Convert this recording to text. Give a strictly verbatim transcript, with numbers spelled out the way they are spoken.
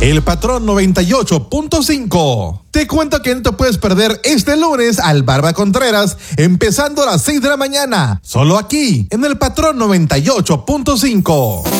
El Patrón noventa y ocho punto cinco. Te cuento que no te puedes perder este lunes al Barba Contreras, empezando a las seis de la mañana, solo aquí, en el Patrón noventa y ocho punto cinco.